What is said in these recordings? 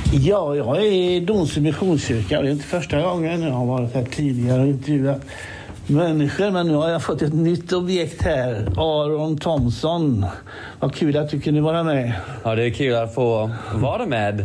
Ja, jag är i Donsö Missionskyrka. Det är inte första gången. Jag har varit här tidigare och intervjuat människor. Men nu har jag fått ett nytt objekt här. Aron Thomson. Vad kul att du kunde vara med. Ja, det är kul att få vara med.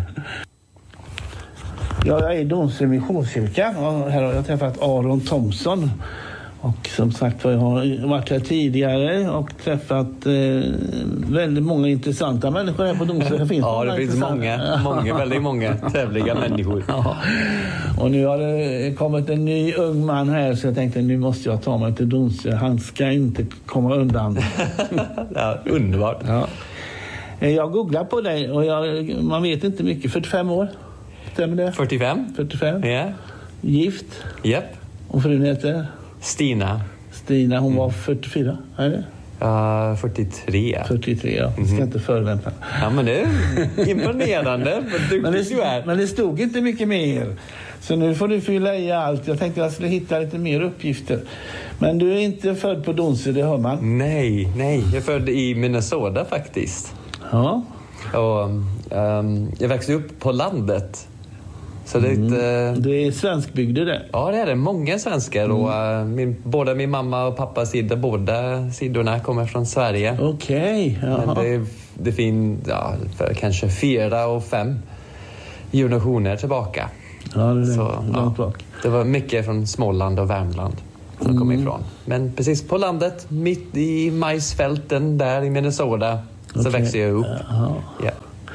Ja, jag är i Donsö Missionskyrka. Och här har jag träffat Aron Thomson. Och som sagt, jag har varit här tidigare och träffat väldigt många intressanta människor här på Donsö. Ja, det finns väldigt många trevliga människor. Ja. Och nu har det kommit en ny ung man här, så jag tänkte nu måste jag ta mig till Donsö. Han ska inte komma undan. Ja, underbart. Ja. Jag googlar på dig och man vet inte mycket. 45 år, stämmer det? 45? Ja. Gift? Japp. Och frun heter? Stina, hon var 44, är det? 43. 43, ja. Jag ska inte förvänta. Ja, men det är imponerande. Men det stod inte mycket mer. Så nu får du fylla i allt. Jag tänkte att jag skulle hitta lite mer uppgifter. Men du är inte född på Donsö, det hör man. Nej. Jag är född i Minnesota faktiskt. Ja. Och jag växte upp på landet. Så det är svenskbygder det. Ja, det är det. Många svenskar. Och både min mamma och pappas sida, båda sidorna kommer från Sverige. Okej. Men det finns kanske 4 och 5 generationer tillbaka. Ja, det är långt bak. Det var mycket från Småland och Värmland som kom ifrån. Men precis på landet, mitt i majsfälten där i Minnesota, så växte jag upp. Ja.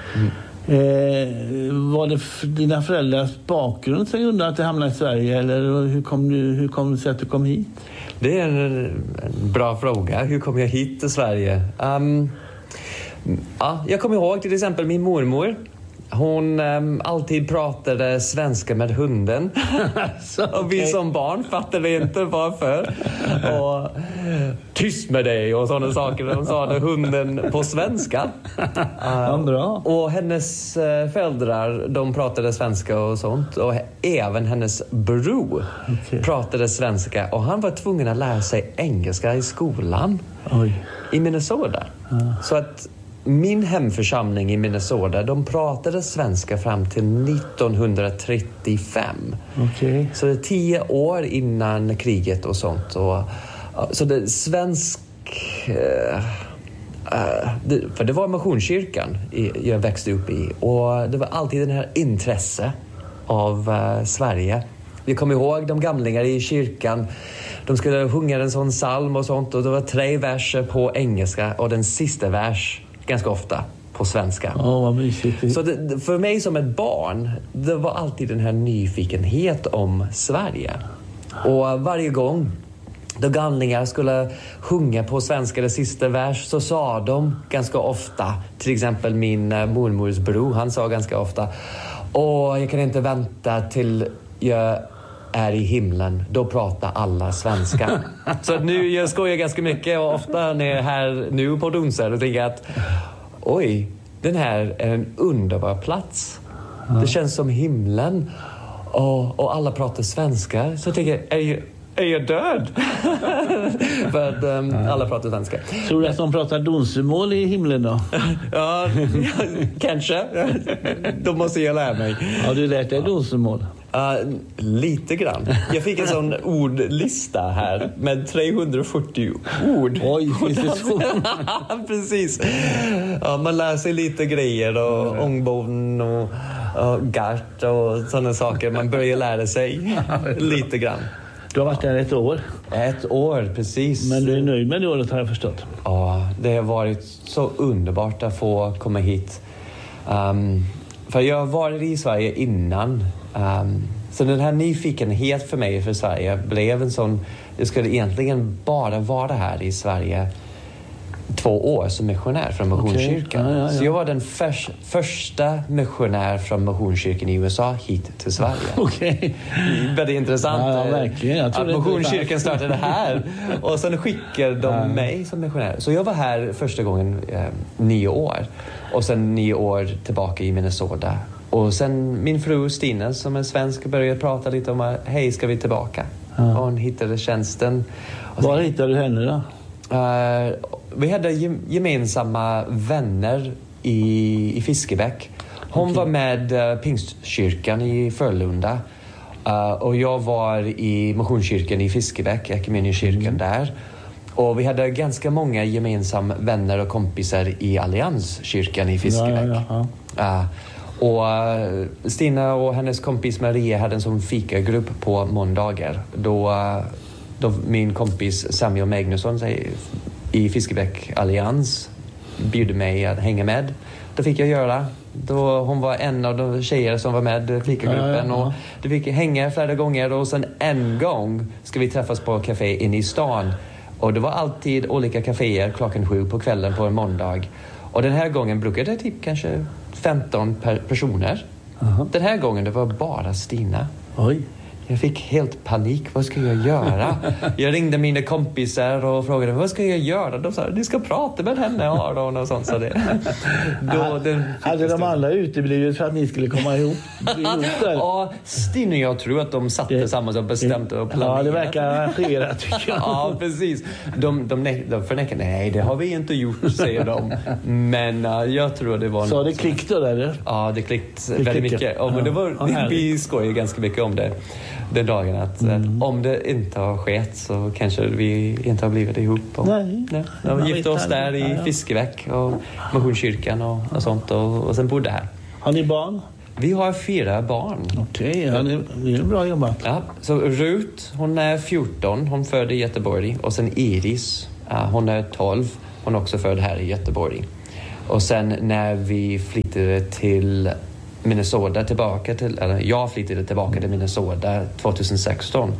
Var det dina föräldrars bakgrund som gjorde att du hamnade i Sverige, eller hur kom det sig att du kom hit? Det är en bra fråga. Hur kom jag hit till Sverige? Jag kommer ihåg till exempel min mormor. Hon alltid pratade svenska med hunden. Och vi som barn fattade inte varför. Och tyst med dig och sådana saker. De sa det hunden på svenska. Bra. Och hennes föräldrar, de pratade svenska och sånt. Och även hennes bror pratade svenska. Och han var tvungen att lära sig engelska i skolan. I Minnesota. Så att min hemförsamling i Minnesota, de pratade svenska fram till 1935. Så det är 10 år innan kriget och sånt. Så det är svensk... för det var missionskyrkan jag växte upp i. Och det var alltid den här intresse av Sverige. Vi kommer ihåg de gamlingar i kyrkan. De skulle sjunga en sån psalm och sånt. Och det var 3 verser på engelska och den sista vers ganska ofta på svenska. Vad mysigt. Så för mig som ett barn, det var alltid den här nyfikenhet om Sverige. Och varje gång då gamlingar skulle sjunga på svenska det sista vers, så sa de ganska ofta, till exempel min mormors bror, han sa ganska ofta: jag kan inte vänta till jag är i himlen, då pratar alla svenska. Så nu jag skojar ganska mycket, och ofta när jag är här nu på Donsö och tänker att den här är en underbar plats. Det känns som himlen, och alla pratar svenska. Så jag tänker, är jag död? För att alla pratar svenska. Tror du att de pratar Donsömål i himlen då? Ja, kanske. Då måste jag lära mig. Har du lärt dig Donsömål? Lite grann. Jag fick en sån ordlista här med 340 ord. Oj, finns det så? Precis. Man lär sig lite grejer och ångbon och gart och sådana saker. Man börjar lära sig lite grann. Du har varit där 1 år. 1 år, precis. Men du är nöjd med det året, har jag förstått. Ja, det har varit så underbart att få komma hit. För jag har varit i Sverige innan. Så den här nyfikenhet för mig för Sverige blev en sån... Jag skulle egentligen bara vara här i Sverige 2 år som missionär från missionskyrkan. Ja. Så jag var den första missionär från missionskyrkan i USA hit till Sverige. Väldigt intressant. Ja, verkligen. Att missionskyrkan startade här. Och sen skickade de mig som missionär. Så jag var här första gången 9 år. Och sen 9 år tillbaka i Minnesota. Och sen min fru Stina som är svensk började prata lite om att hej, ska vi tillbaka? Och hon hittade tjänsten. Var hittade du henne då? Vi hade gemensamma vänner i Fiskebäck. Hon var med Pingstkyrkan i Frölunda. Och jag var i Missionskyrkan i Fiskebäck, Ekumeniakyrkan där. Och vi hade ganska många gemensamma vänner och kompisar i Allianskyrkan i Fiskebäck. Och Stina och hennes kompis Maria hade en sån fikagrupp på måndagar. Då min kompis Samuel Magnusson i Fiskebäck Allians bjöd mig att hänga med. Det fick jag göra. Då hon var en av de tjejer som var med i fikagruppen. Och det fick hänga flera gånger. Och sen en gång ska vi träffas på café inne i stan. Och det var alltid olika kaféer 7:00 på kvällen på en måndag. Och den här gången brukade det typ kanske 15 personer. Den här gången det var bara Stina. Oj. Jag fick helt panik. Vad ska jag göra? Jag ringde mina kompisar och frågade vad ska jag göra? De sa du ska prata med henne Aron och sånt. Så det. Hade de alla uteblivit för att ni skulle komma ihop? Ja, Stina och jag tror att de satt tillsammans och bestämde och planerade. Ja, det verkar arrangerat tycker jag. Ja, precis. De förnekar, nej det har vi inte gjort, säger de. Men jag tror det var... Så det klickade då, eller? Ja, det klickade väldigt mycket. Ja, men det var, vi skojar ganska mycket om det. Den dagen att om det inte har skett så kanske vi inte har blivit ihop. Nej. De gifte oss där i Fiskebäck och Missionskyrkan och sånt och sen bodde här. Har ni barn? Vi har 4 barn. Okej, det är bra jobbat. Ja, så Ruth, hon är 14, hon född i Göteborg. Och sen Iris, hon är 12, hon är också född här i Göteborg. Och sen när vi flyttade till Minnesota jag flyttade tillbaka till Minnesota 2016.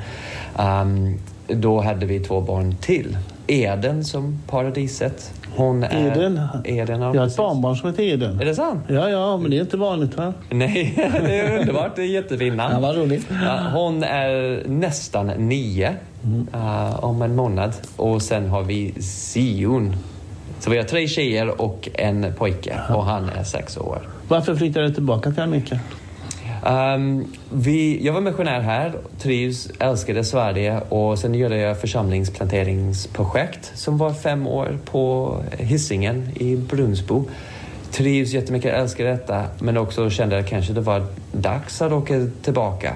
Då hade vi 2 barn till. Eden som paradiset. Hon är Eden? Eden, jag har ett barnbarn som heter Eden. Är det sant? Ja, men det är inte vanligt va? Nej, det är underbart. Det är jättefint. Ja, vad roligt. Hon är nästan 9 om en månad. Och sen har vi Sion. Så vi har 3 tjejer och en pojke. Och han är 6 år. Varför flyttade du tillbaka till Amerika? Jag var missionär här, trivs, älskade Sverige och sen gjorde jag församlingsplanteringsprojekt som var 5 år på Hisingen i Brunnsbo. Trivs jättemycket, älskade detta men också kände att kanske det var dags att åka tillbaka.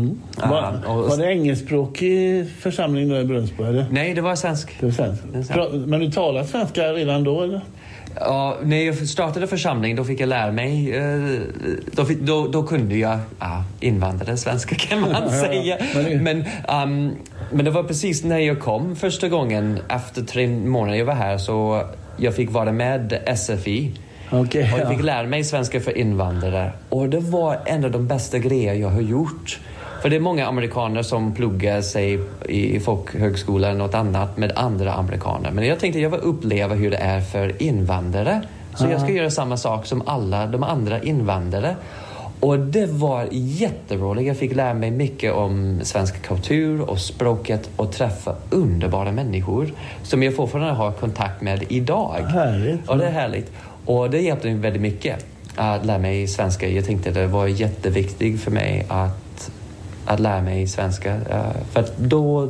Var det engelskspråkig församling då i Brunnsbo? Eller? Nej, det var svensk. Men du talar svenska redan då eller? Ja, när jag startade församling då fick jag lära mig då kunde jag invandrare svenska kan man säga. Men det var precis när jag kom första gången efter 3 månader jag var här så jag fick vara med SFI. Okay, och jag fick lära mig svenska för invandrare och det var en av de bästa grejer jag har gjort. För det är många amerikaner som pluggar sig i folkhögskolan och något annat med andra amerikaner. Men jag tänkte jag vill uppleva hur det är för invandrare. Så jag ska göra samma sak som alla de andra invandrare. Och det var jätteroligt. Jag fick lära mig mycket om svensk kultur och språket och träffa underbara människor som jag fortfarande har kontakt med idag. Härligt. Och det är härligt. Och det hjälpte mig väldigt mycket att lära mig svenska. Jag tänkte det var jätteviktigt för mig att lära mig svenska. För att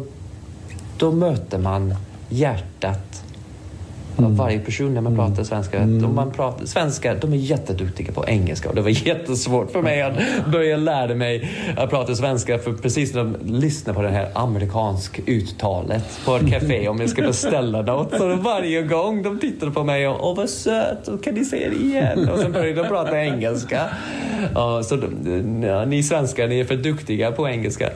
då möter man hjärtat av varje person när man pratar svenska. Man pratar svenska, de är jätteduktiga på engelska. Och det var jättesvårt för mig att börja lära mig att prata svenska. För precis när de lyssnar på det här amerikanska uttalet på ett café om jag ska beställa något. Så varje gång de tittar på mig och vad söt, kan ni säga det igen? Och sen börjar de prata engelska. Så ni svenskar, ni är för duktiga på engelska.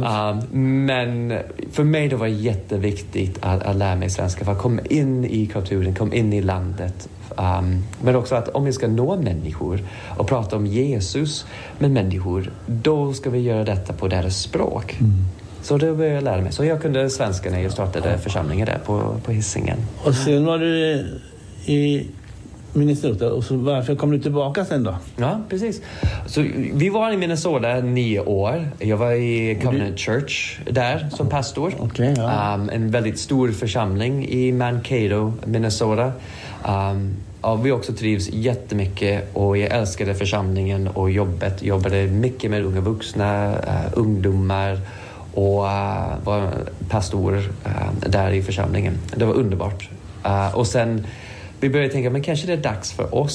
Men för mig det var jätteviktigt att lära mig svenska. För att komma in i kulturen, komma in i landet. Men också att om vi ska nå människor och prata om Jesus med människor, då ska vi göra detta på deras språk. Så det började jag lära mig. Så jag kunde svenska när jag startade församlingen där på Hisingen. Och sen var du i Minnesota och så varför kom du tillbaka sen då? Ja, precis. Så vi var i Minnesota 9 år. Jag var i Covenant Church där som pastor. Okay, ja. En väldigt stor församling i Mankato, Minnesota. Och vi också trivs jättemycket och jag älskade församlingen och jobbet. Jobbade mycket med unga vuxna, ungdomar och var pastor där i församlingen. Det var underbart. Och sen vi började tänka, men kanske det är dags för oss.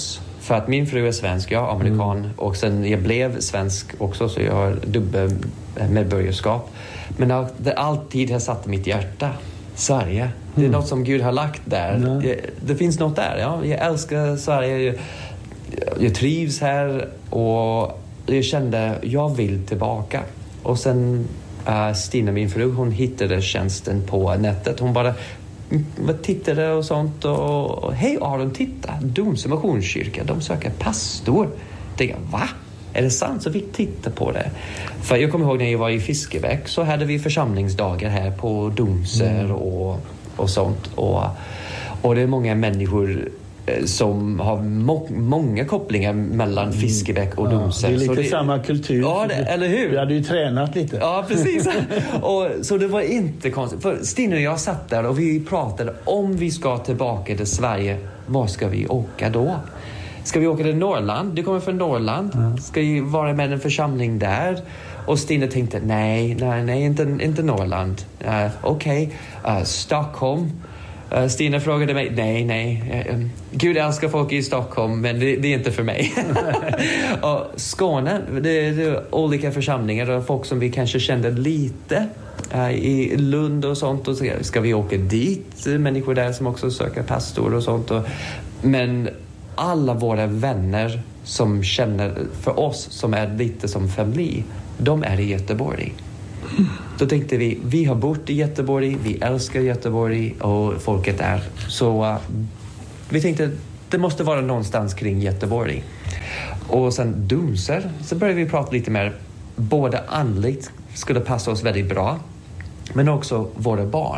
För att min fru är svensk, jag är amerikan. Och sen jag blev svensk också, så jag har dubbelmedborgarskap. Men det alltid har satt mitt hjärta. Sverige. Det är något som Gud har lagt där. Det finns något där. Ja. Jag älskar Sverige. Jag trivs här. Och jag kände, jag vill tillbaka. Och sen Stina, min fru, hon hittade tjänsten på nätet. Hon bara tittade och sånt. Och hej Aron, titta. Dons missionskyrka, de söker pastor. Jag tänkte, va? Är det sant? Så vi tittade på det. För jag kommer ihåg när jag var i Fiskebäck, så hade vi församlingsdagar här på Domser och sånt. Och det är många människor som har många kopplingar mellan Fiskebäck och Domser. Det är lite samma kultur. Ja, eller hur? Vi hade ju tränat lite. Ja, precis. Så det var inte konstigt. För Stina och jag satt där och vi pratade, om vi ska tillbaka till Sverige, var ska vi åka då? Ska vi åka till Norrland? Du kommer från Norrland. Ska vi vara med en församling där? Och Stina tänkte, nej, inte Norrland. Okej. Stockholm. Stina frågade mig, nej. Gud älskar folk i Stockholm, men det är inte för mig. Och Skåne, det är olika församlingar och folk som vi kanske kände lite i Lund och sånt. Och ska vi åka dit? Människor där som också söker pastor och sånt. Men alla våra vänner som känner för oss, som är lite som familj, de är i Göteborg. Då tänkte vi har bott i Göteborg, vi älskar Göteborg och folket där. Så vi tänkte det måste vara någonstans kring Göteborg. Och sen Domser, så började vi prata lite mer. Både andligt skulle passa oss väldigt bra, men också våra barn.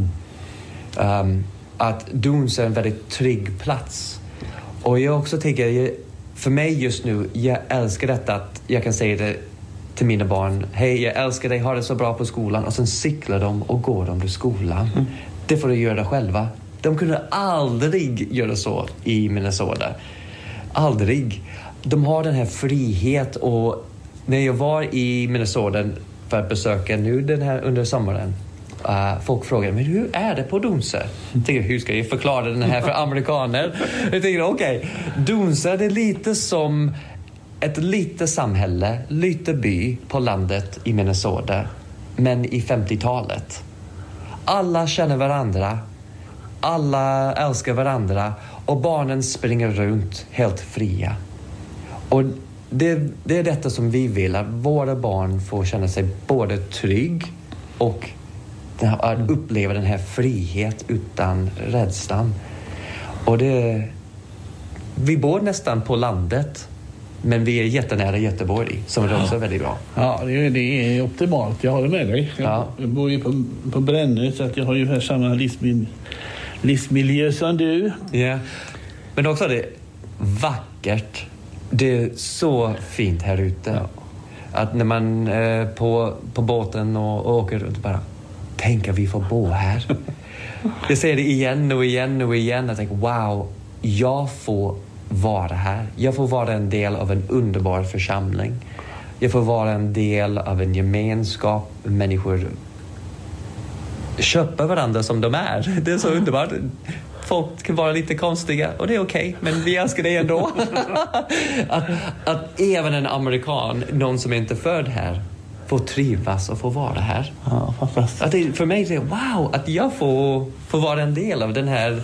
Att Domser är en väldigt trygg plats. Och jag också tänker, för mig just nu, jag älskar detta att jag kan säga det till mina barn. Hej, jag älskar dig, har det så bra på skolan. Och sen cyklar de och går de till skolan. Det får de göra själva. De kunde aldrig göra så i Minnesota. Aldrig. De har den här frihet. Och när jag var i Minnesota för att besöka nu den här under sommaren, folk frågar, men hur är det på Domser? Jag tänker, hur ska jag förklara den här för amerikaner? Jag tänker, okej, Domser, det är lite som ett litet samhälle, lite by på landet i Minnesota, men i 50-talet. Alla känner varandra, alla älskar varandra och barnen springer runt helt fria. Och det är detta som vi vill, att våra barn får känna sig både trygg och att uppleva den här frihet utan rädslan. Och vi bor nästan på landet, men vi är jättenära Göteborg, som är också väldigt bra. Ja, det är optimalt. Jag håller med dig. Jag bor ju på Brännö, så att jag har ju här samma livsmiljö som du. Ja, men också det är vackert. Det är så fint här ute. Ja. Att när man på båten och åker runt, bara tänk att vi får bo här. Jag säger det igen och igen och igen. Jag tänker, wow, jag får vara här. Jag får vara en del av en underbar församling. Jag får vara en del av en gemenskap. Människor köper varandra som de är. Det är så underbart. Folk kan vara lite konstiga och det är okej, men vi älskar det ändå. att även en amerikan, någon som inte är född här, får trivas och få vara här. Ja, fantastiskt. Att det, för mig är det wow, att jag får vara en del av den här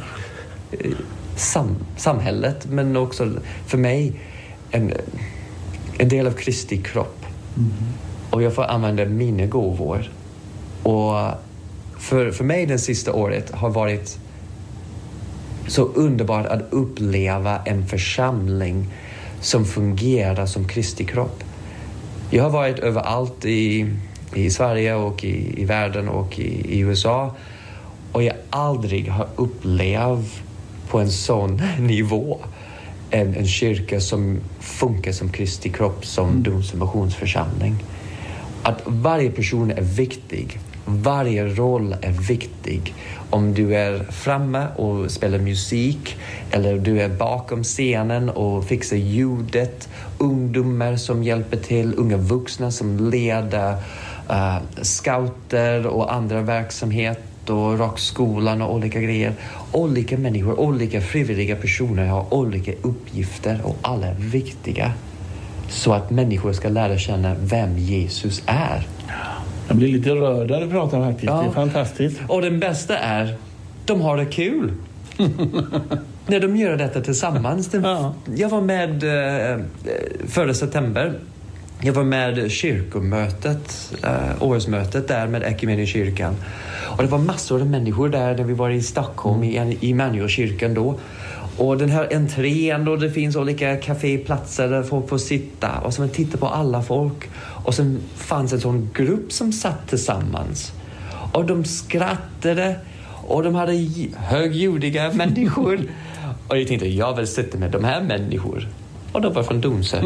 samhället, men också för mig en del av Kristi kropp. Och jag får använda mina gåvor. Och för mig det sista året har varit så underbart att uppleva en församling som fungerar som Kristi kropp. Jag har varit överallt i Sverige och i världen och i USA, och jag aldrig har upplevt på en sån nivå en kyrka som funkar som Kristi kropp, som Dons missionsförsamling. Att varje person är viktig. Varje roll är viktig. Om du är framme och spelar musik, eller du är bakom scenen och fixar ljudet, ungdomar som hjälper till, unga vuxna som leder scouter och andra verksamhet. och rockskolan och olika grejer. Olika människor, olika frivilliga personer har olika uppgifter och alla är viktiga. Så att människor ska lära känna vem Jesus är. Jag blir lite rörd när du pratar faktiskt. Ja. Det är fantastiskt. Och den bästa är, de har det kul. När de gör detta tillsammans. Ja. Jag var med förra september. Jag var med kyrkomötet, årsmötet där med Equmeniakyrkan. Och det var massor av människor där när vi var i Stockholm i Immanuelkyrkan då. Och den här entrén och det finns olika kaféplatser där folk får sitta. Och så man tittar på alla folk. Och sen fanns en sån grupp som satt tillsammans. Och de skrattade. Och de hade högljuddiga människor. Och jag tänkte, jag vill sitta med de här människor. Och de var från Donsö.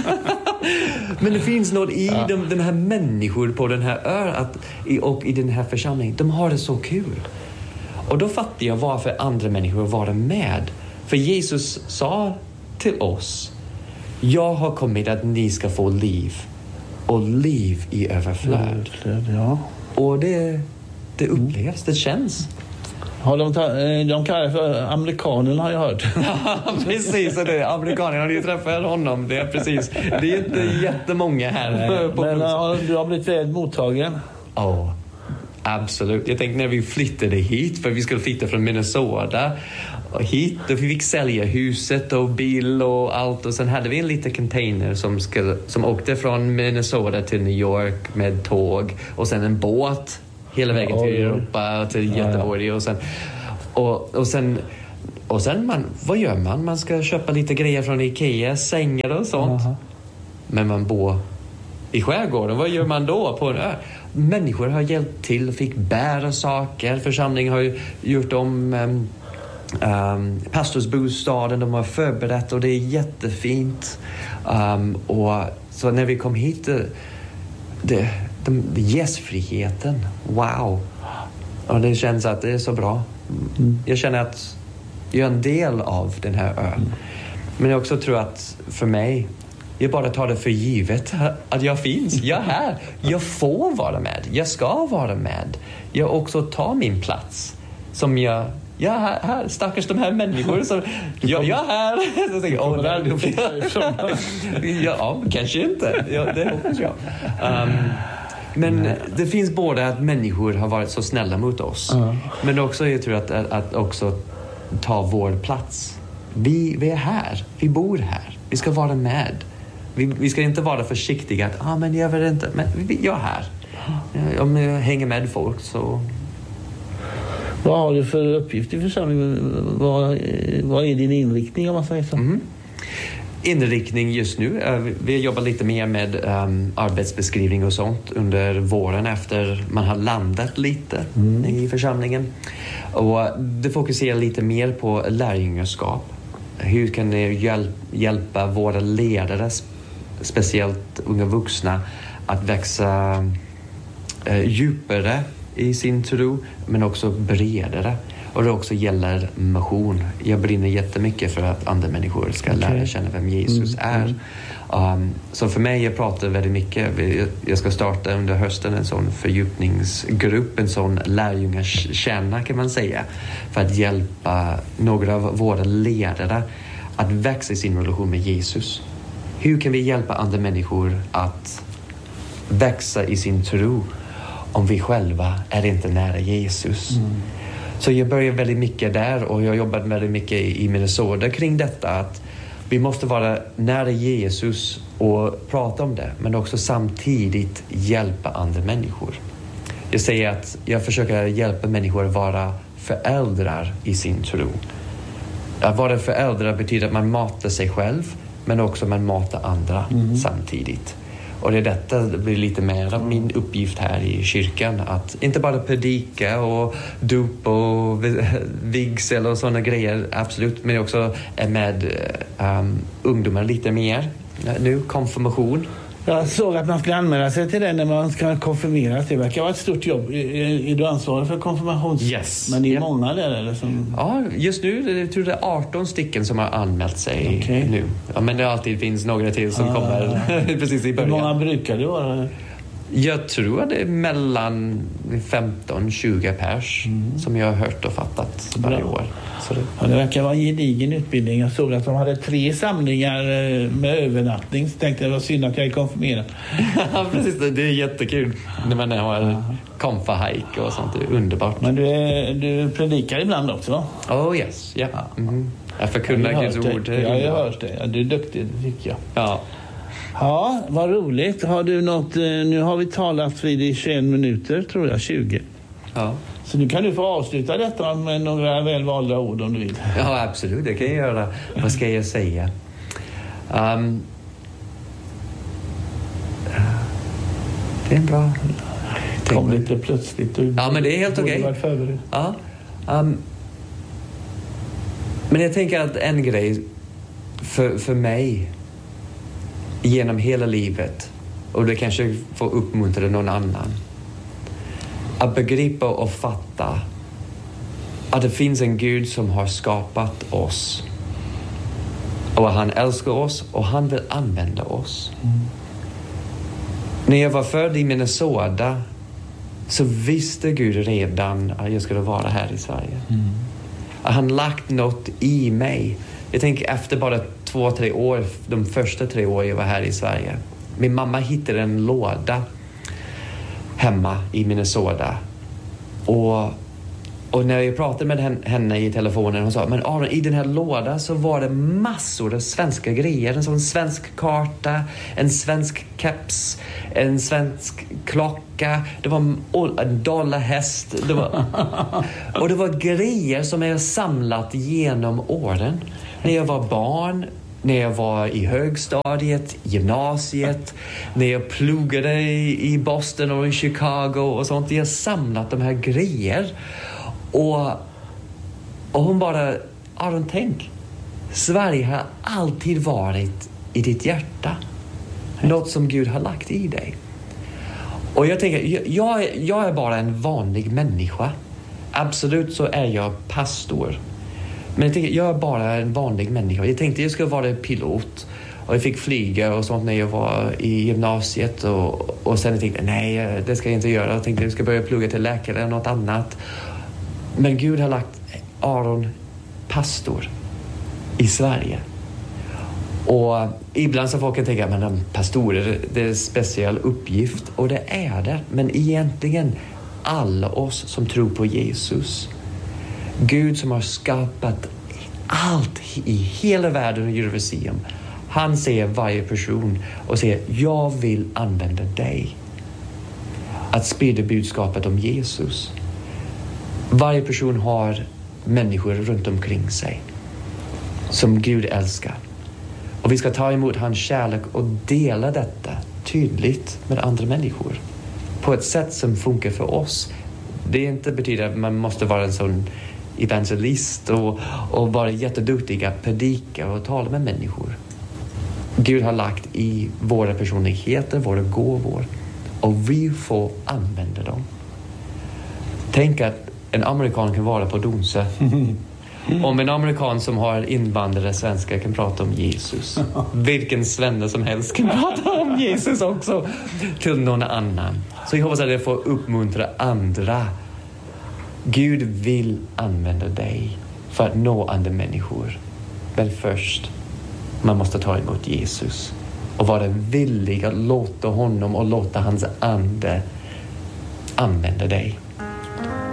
Men det finns något i den här människor på den här ön och i den här församlingen. De har det så kul. Och då fattar jag varför andra människor var med. För Jesus sa till oss, jag har kommit att ni ska få liv. Och liv i överflöd. Ja. Och det upplevs, det känns. Har de kallar det för amerikanerna har jag hört. Ja, precis. Amerikanerna har ju träffat honom. Det är precis. Det är inte jättemånga här. Men du har blivit väl mottagen? Ja, absolut. Jag tänkte när vi flyttade hit, för vi skulle flytta från Minnesota och hit, och vi fick sälja huset och bil och allt, och sen hade vi en liten container som åkte från Minnesota till New York med tåg, och sen en båt hela vägen till Europa, till Göteborg, och sen vad gör man? Man ska köpa lite grejer från Ikea, sängar och sånt. Men man bor i skärgården, vad gör man då på en ö? Människor har hjälpt till, fick bära saker. Församlingen har ju gjort om pastorsbostaden, de har förberett, och det är jättefint. Och så när vi kom hit, gästfriheten, wow. Och det känns att det är så bra. Jag känner att jag är en del av den här ön. Men jag också tror att för mig, jag bara tar det för givet att jag finns. Jag är här. Jag får vara med. Jag ska vara med. Jag också tar min plats. Som jag är här. Stackars de här människor som jag är här. Så tänker ja, kanske inte. Ja, det hoppas jag. Men det finns både att människor har varit så snälla mot oss. Men också jag tror att också ta vår plats. Vi är här. Vi bor här. Vi ska vara med. Vi ska inte vara försiktiga att men jag vet inte, men jag är här. Om jag hänger med folk så. Vad har du för uppgift i församlingen? Vad är din inriktning om man säger så? Inriktning just nu. Vi jobbar lite mer med arbetsbeskrivning och sånt under våren efter man har landat lite i församlingen. Och det fokuserar lite mer på lärjungaskap. Hur kan ni hjälpa våra ledare, speciellt unga vuxna, att växa djupare i sin tro, men också bredare. Och det också gäller mission. Jag brinner jättemycket för att andra människor ska lära känna vem Jesus är. Så för mig, jag pratar väldigt mycket. Jag ska starta under hösten en sån fördjupningsgrupp, en sån lärjungarkärna kan man säga, för att hjälpa några av våra ledare att växa i sin relation med Jesus. Hur kan vi hjälpa andra människor att växa i sin tro om vi själva är inte nära Jesus? Så jag börjar väldigt mycket där, och jag har jobbat väldigt mycket i Minnesota kring detta, att vi måste vara nära Jesus och prata om det, men också samtidigt hjälpa andra människor. Jag säger att jag försöker hjälpa människor att vara föräldrar i sin tro. Att vara föräldrar betyder att man matar sig själv, men också man matar andra samtidigt. Och det blir lite mer av min uppgift här i kyrkan. Att inte bara predika och dop och vigsel och sådana grejer, absolut. Men också är med ungdomar lite mer. Nu, konfirmation. Jag såg att man ska anmäla sig till det när man ska konfirmeras. Det verkar vara ett stort jobb. Är du ansvarig för konfirmations? Yes. Men det är många där eller? Ja, just nu jag tror det är 18 stycken som har anmält sig nu. Ja, men det alltid finns några till som kommer precis i början. Hur många brukar det vara? Jag tror att det är mellan 15-20 pers som jag har hört och fattat varje år. Så det... Ja, det verkar vara en gedigen utbildning. Jag såg att de hade 3 samlingar med övernattning. Så tänkte jag, det var synd att jag är konfirmerad. Ja, precis. Det är jättekul när man har konfa-hike och sånt. Det är underbart. Men du predikar ibland också, va? Oh yes, ja. Yeah. Mm. Jag förkunnar Guds ord. Ja, jag har hört det. Ja, du är duktig, det tycker jag. Ja. Ja, vad roligt. Har du något, nu har vi talat vid i 21 minuter, tror jag, 20. Ja. Så nu kan du få avsluta detta med några välvalda ord om du vill. Ja, absolut. Det kan jag göra. Vad ska jag säga? Det är en bra... Kom lite plötsligt. Ja, men det är helt okej. Ja. Men jag tänker att en grej för mig genom hela livet, och det kanske får uppmuntra någon annan, att begripa och fatta att det finns en Gud som har skapat oss och han älskar oss och han vill använda oss. När jag var född i Minnesota så visste Gud redan att jag skulle vara här i Sverige. Att han lagt något i mig. Jag tänker efter bara 2-3 år, de första 3 år jag var här i Sverige. Min mamma hittade en låda hemma i Minnesota. Och när jag pratade med henne i telefonen, hon sa, men Aron, i den här lådan så var det massor av svenska grejer. En sån svensk karta, en svensk keps, en svensk klocka, det var en dollarhäst. Och det var grejer som jag samlat genom åren. När jag var barn, när jag var i högstadiet, gymnasiet, när jag pluggade i Boston och i Chicago och sånt. Jag samlat de här grejer. Och hon bara, Aron, tänk, Sverige har alltid varit i ditt hjärta. Något som Gud har lagt i dig. Och jag tänker, jag är bara en vanlig människa. Absolut så är jag pastor. Men jag tänker, jag är bara en vanlig människa. Jag tänkte jag skulle vara pilot. Och jag fick flyga och sånt när jag var i gymnasiet. Och sen tänkte jag, nej, det ska jag inte göra. Jag tänkte jag ska börja plugga till läkare eller något annat. Men Gud har lagt Aron pastor i Sverige. Och ibland så folk kan tänka, men pastorer, det är en speciell uppgift. Och det är det. Men egentligen alla oss som tror på Jesus. Gud som har skapat allt i hela världen och Jerusalem. Han ser varje person och säger, jag vill använda dig. Att sprida budskapet om Jesus. Varje person har människor runt omkring sig som Gud älskar. Och vi ska ta emot hans kärlek och dela detta tydligt med andra människor. På ett sätt som funkar för oss. Det inte betyder att man måste vara en sån evangelist och vara jätteduktig att predika och tala med människor. Gud har lagt i våra personligheter, våra gåvor. Och vi får använda dem. Tänk att en amerikan kan vara på Donse. Om en amerikan som har invandrare svenskar kan prata om Jesus. Vilken svenne som helst kan prata om Jesus också till någon annan. Så jag hoppas att jag får uppmuntra andra. Gud vill använda dig för att nå andra människor. Men först, man måste ta emot Jesus. Och vara villig att låta honom och låta hans ande använda dig.